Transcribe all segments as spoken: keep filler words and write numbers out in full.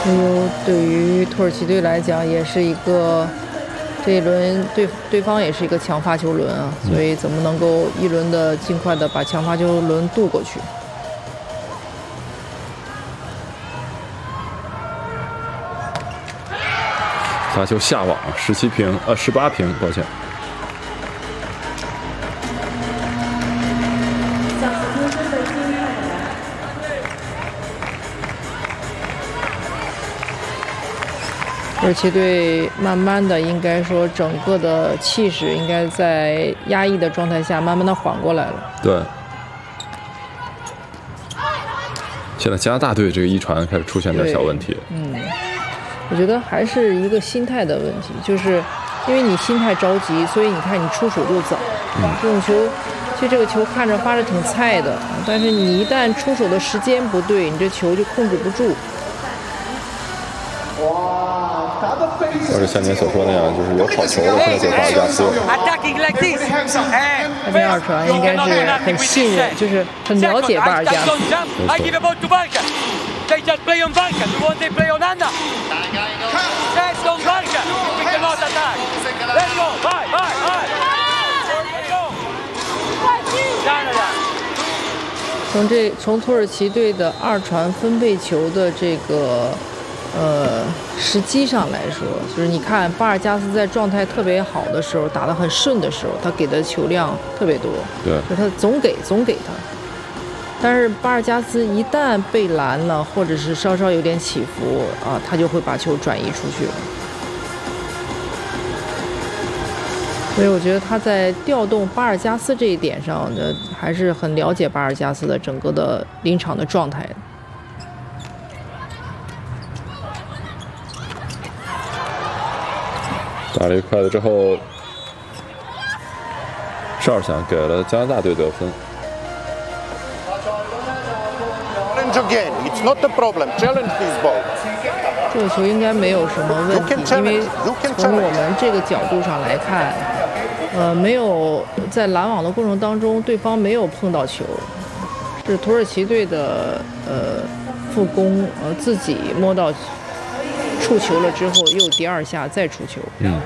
这又对于土耳其队来讲，也是一个这一轮对对方也是一个强发球轮啊，所以怎么能够一轮的尽快的把强发球轮渡过去？ 发球下网，十七平，呃，十八平，抱歉。 土耳其队慢慢的，应该说整个的气势应该在压抑的状态下，慢慢的缓过来了。 对。现在加拿大队这个一传开始出现点小问题。 嗯，我觉得还是一个心态的问题，就是因为你心态着急，所以你看你出手就早。嗯，这种球，其实这个球看着发着挺菜的，但是你一旦出手的时间不对，你这球就控制不住。 要是像您所说那样，就是有好球的，现在给巴尔加斯。 他这二传应该是很信任，就是很了解巴尔加斯。从这从土耳其队的二传分配球的这个。呃，时机上来说，就是你看巴尔加斯在状态特别好的时候，打得很顺的时候，他给的球量特别多， 对， 就他总给总给他。但是巴尔加斯一旦被拦了，或者是稍稍有点起伏啊，他就会把球转移出去了。所以我觉得他在调动巴尔加斯这一点上呢，还是很了解巴尔加斯的整个的临场的状态。 打了一快了之后，十二强给了加拿大队得分。 这个球应该没有什么问题，因为从我们这个角度上来看，呃，没有在拦网的过程当中，对方没有碰到球，是土耳其队的呃副攻呃自己摸到。触球了之后，又第二下再触球。 嗯。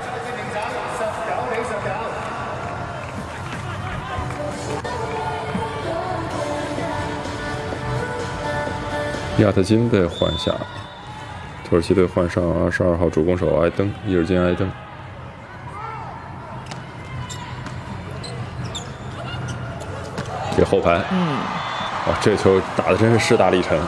亚特金被换下，土耳其队换上二十二号主攻手埃登，伊尔金埃登。这后排， 嗯， 哇，这球打的真是势大力沉。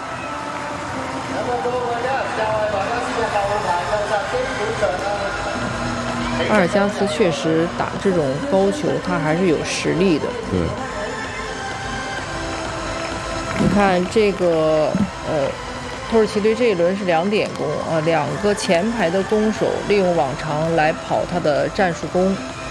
巴尔加斯确实打这种高球，他还是有实力的。 对。 你看这个，呃，土耳其队这一轮是两点攻啊，两个前排的攻手利用往常来跑他的战术攻，